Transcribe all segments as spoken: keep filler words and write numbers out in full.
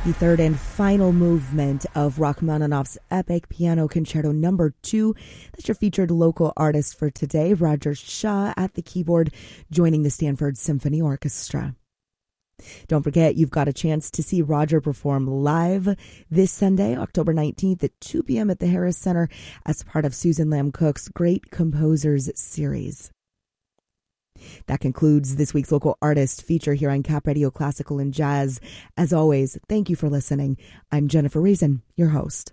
The third and final movement of Rachmaninoff's epic Piano Concerto Number Two. That's your featured local artist for today, Roger Shah at the keyboard, joining the Stanford Symphony Orchestra. Don't forget, you've got a chance to see Roger perform live this Sunday, October nineteenth at two p.m. at the Harris Center as part of Susan Lamb Cook's Great Composers Series. That concludes this week's local artist feature here on Cap Radio Classical and Jazz. As always, thank you for listening. I'm Jennifer Reason, your host.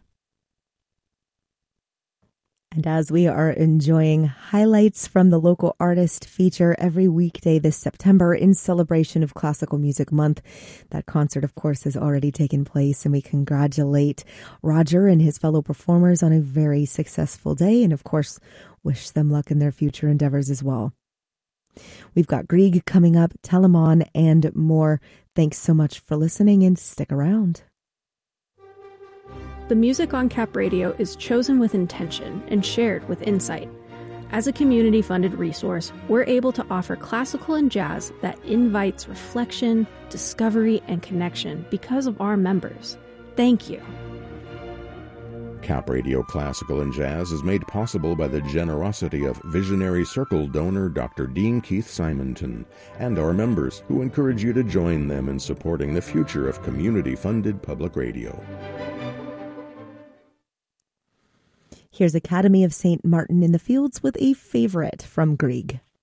And as we are enjoying highlights from the local artist feature every weekday this September in celebration of Classical Music Month, that concert, of course, has already taken place, and we congratulate Roger and his fellow performers on a very successful day, and of course, wish them luck in their future endeavors as well. We've got Grieg coming up, Telemann, and more. Thanks so much for listening, and stick around. The music on Cap Radio is chosen with intention and shared with insight. As a community-funded resource, we're able to offer classical and jazz that invites reflection, discovery, and connection because of our members. Thank you. Cap Radio Classical and Jazz is made possible by the generosity of Visionary Circle donor Doctor Dean Keith Simonton and our members, who encourage you to join them in supporting the future of community-funded public radio. Here's Academy of Saint Martin in the Fields with a favorite from Grieg.